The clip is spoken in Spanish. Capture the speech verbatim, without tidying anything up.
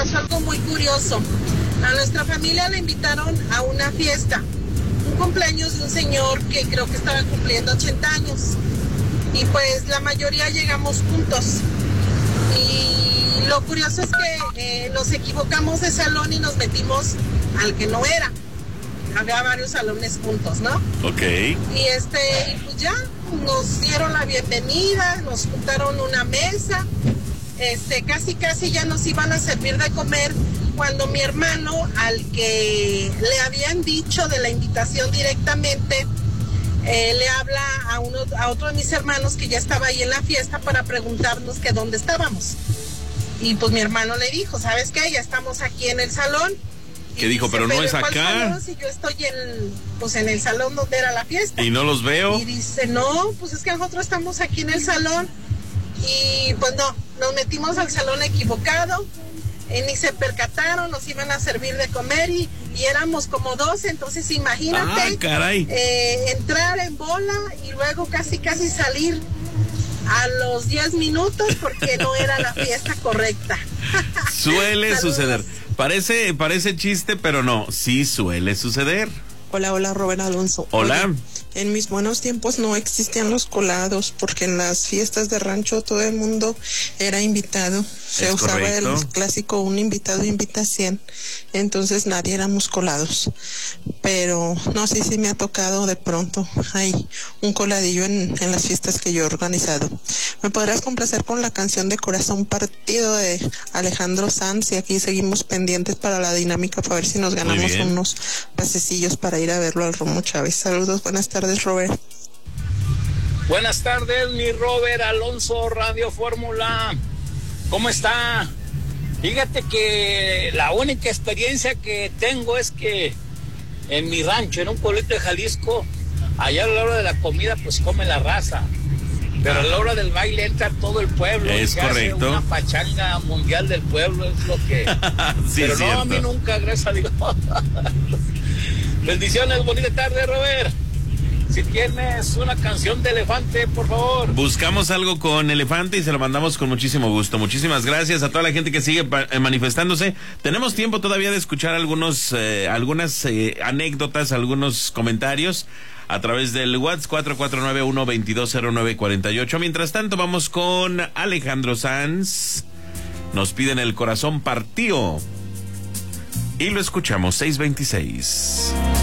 pasó algo muy curioso. A nuestra familia le invitaron a una fiesta, un cumpleaños de un señor que creo que estaba cumpliendo ochenta años. Y pues la mayoría llegamos juntos. Y lo curioso es que eh, nos equivocamos de salón y nos metimos al que no era. Había varios salones juntos, ¿no? Ok. Y este, y pues ya nos dieron la bienvenida, nos juntaron una mesa, este, casi casi ya nos iban a servir de comer cuando mi hermano, al que le habían dicho de la invitación directamente, eh, le habla a uno, a otro de mis hermanos que ya estaba ahí en la fiesta para preguntarnos que dónde estábamos. Y pues mi hermano le dijo, ¿sabes qué? Ya estamos aquí en el salón. ¿Qué dijo? Dice, pero no es ¿cuál acá. salón? Si yo estoy en, pues en el salón donde era la fiesta. Y no los veo. Y dice, no, pues es que nosotros estamos aquí en el salón. Y pues no, nos metimos al salón equivocado. Eh, ni se percataron, nos iban a servir de comer y, y éramos como doce, entonces imagínate. Ah, caray. Eh, entrar en bola y luego casi casi salir a los diez minutos porque no era la fiesta correcta. Suele suceder. Parece, parece chiste, pero no, sí suele suceder. Hola, hola, Robert Alonso. Hola. Oye, en mis buenos tiempos no existían los colados porque en las fiestas de rancho todo el mundo era invitado. Se Es usaba correcto. el clásico un invitado invita a cien. Entonces nadie éramos colados. Pero no sé si me ha tocado de pronto. Hay un coladillo en, en las fiestas que yo he organizado. ¿Me podrás complacer con la canción de Corazón Partido de Alejandro Sanz? Y aquí seguimos pendientes para la dinámica para ver si nos ganamos unos pasecillos para ir a verlo al Romo Chávez. Saludos, buenas tardes, Robert. Buenas tardes, mi Robert Alonso, Radio Fórmula. ¿Cómo está? Fíjate que la única experiencia que tengo es que en mi rancho, en un pueblito de Jalisco, allá a la hora de la comida, pues come la raza. Pero a la hora del baile entra todo el pueblo. Es se correcto. hace una pachanga mundial del pueblo, es lo que... Sí, Pero es no, cierto. a mí nunca, gracias a Dios. Bendiciones, bonita tarde, Robert. Si tienes una canción de Elefante, por favor. Buscamos algo con Elefante y se lo mandamos con muchísimo gusto. Muchísimas gracias a toda la gente que sigue pa- eh, manifestándose. Tenemos tiempo todavía de escuchar algunos, eh, algunas eh, anécdotas, algunos comentarios a través del WhatsApp cuatro cuatro nueve uno, dos dos cero nueve cuatro ocho. Mientras tanto, vamos con Alejandro Sanz. Nos piden El Corazón Partido. Y lo escuchamos, seis veintiséis.